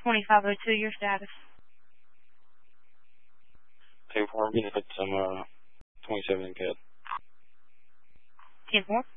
2502, your status. Hey, for me, it's 27 kid. 10-4.